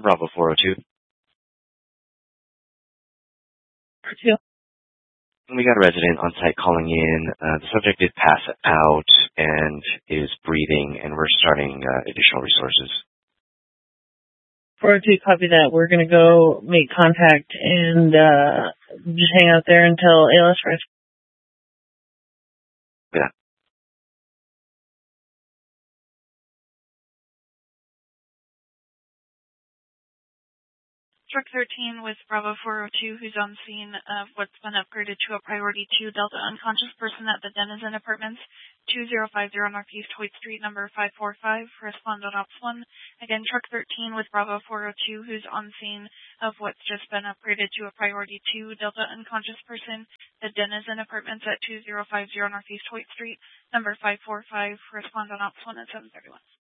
Bravo 402. Two. We got a resident on site calling in. The subject did pass out and is breathing, and we're starting additional resources. 402, copy that. We're going to go make contact and just hang out there until ALS arrives. Yeah. Truck 13 with Bravo 402, who's on scene of what's been upgraded to a Priority 2 Delta unconscious person at the Denizen Apartments, 2050 Northeast Hoyt Street, number 545. Respond on Ops 1. Again, Truck 13 with Bravo 402, who's on scene of what's just been upgraded to a Priority 2 Delta unconscious person, the Denizen Apartments at 2050 Northeast Hoyt Street, number 545. Respond on Ops 1 at 731.